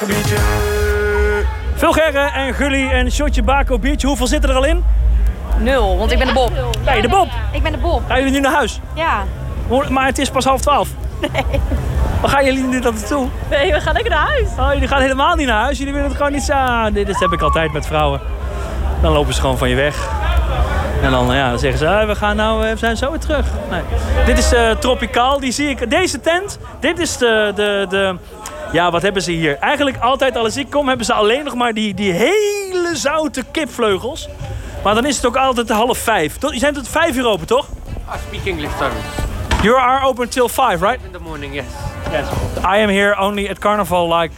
Vulgaire en Gully en shotje Baco biertje. Hoeveel zitten er al in? 0, want ik ben de Bob. Nee, de Bob. Ik ben de Bob. Gaan jullie nu naar huis? Ja. Maar het is pas 11:30. Nee. Waar gaan jullie nu naartoe? Nee, we gaan lekker naar huis. Oh, jullie gaan helemaal niet naar huis. Jullie willen het gewoon niet zo. Dit heb ik altijd met vrouwen. Dan lopen ze gewoon van je weg. En dan zeggen ze, we zijn zo weer terug. Nee. Dit is Tropicaal, die zie ik. Deze tent, dit is de ja, wat hebben ze hier? Eigenlijk altijd als ik kom hebben ze alleen nog maar die hele zoute kipvleugels. Maar dan is het ook altijd 4:30. Je zijn tot 5 uur open, toch? I speak English service. You are open till 5, right? In the morning, yes. Yes. I am here only at carnival like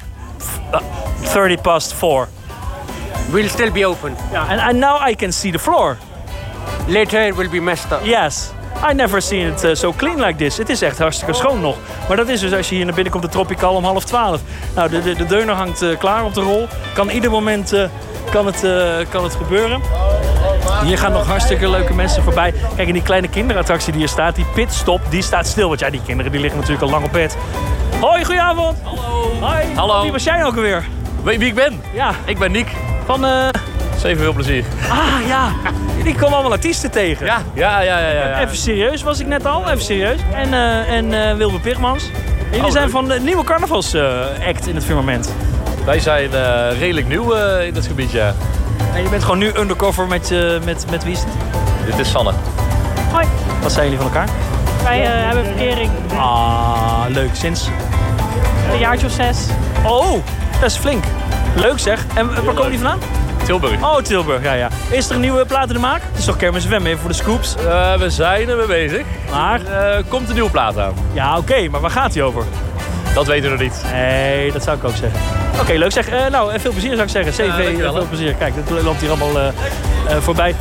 4:30. We'll still be open. Yeah, and now I can see the floor. Later it will be messed up. Yes. I never seen it so clean like this. Het is echt hartstikke schoon nog. Maar dat is dus als je hier naar binnen komt, de Tropicaal om 11:30. Nou, de deuner hangt klaar op de rol. Kan ieder moment kan het gebeuren. Hier gaan nog hartstikke leuke mensen voorbij. Kijk, en die kleine kinderattractie die hier staat, die pitstop, die staat stil. Want ja, die kinderen die liggen natuurlijk al lang op bed. Hoi, goedenavond. Hallo. Hoi. Hallo. Wie was jij nou ook alweer? Weet je wie ik ben? Ja. Ik ben Nick. Van 7 veel plezier. Ah, ja. Die komen allemaal artiesten tegen. Ja. Even serieus was ik net al, even serieus. En Wilbert Pigmans. Jullie zijn van de nieuwe carnavalsact in het firmament. Wij zijn redelijk nieuw in het gebied, ja. En je bent gewoon nu undercover met wie is het? Dit is Sanne. Hoi. Wat zijn jullie van elkaar? Wij hebben verkering. Ah, leuk. Sinds? Een jaartje of 6. Oh, dat is flink. Leuk zeg. En waar komen die vandaan? Tilburg. Oh, Tilburg, ja. Is er een nieuwe plaat in de maak? Het is toch Kermis FM, even voor de scoops? We zijn er mee bezig. Maar? Komt een nieuwe plaat aan. Ja, oké, maar waar gaat die over? Dat weten we nog niet. Nee, dat zou ik ook zeggen. Oké, leuk zeg. Nou, veel plezier zou ik zeggen. CV, veel plezier. Kijk, dat loopt hier allemaal voorbij.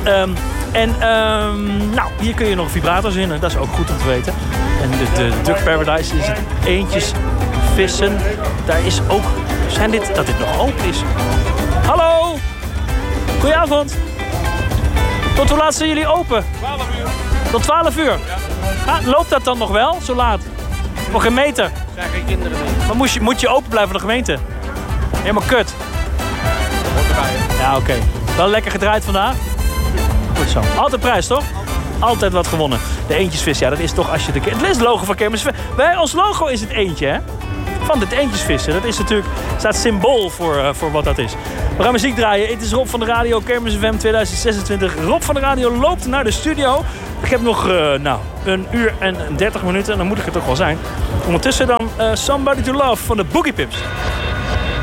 Nou, hier kun je nog vibrators in. Dat is ook goed om te weten. En de Duck Paradise is het eentjes vissen. Daar is ook... dat dit nog open is. Hallo! Goedenavond. Tot hoe laat zijn jullie open? 12 uur. Tot 12 uur? Ja. Loopt dat dan nog wel, zo laat? Nog geen meter? Er zijn geen kinderen mee. Maar moet je open blijven van de gemeente? Helemaal kut. Ja, oké. Wel lekker gedraaid vandaag? Goed zo. Altijd prijs, toch? Altijd wat gewonnen. De eentjesvis, ja, dat is toch als je de... Het is het logo van Kermis. Ons logo is het eentje, hè? Van dit eentjesvissen. Dat is natuurlijk... staat symbool voor wat dat is. We gaan muziek draaien. Het is Rob van de Radio, Kermis FM 2026. Rob van de Radio loopt naar de studio. Ik heb nog, 1 uur en 30 minuten. En dan moet ik er toch wel zijn. Ondertussen dan Somebody to Love van de Boogie Pips.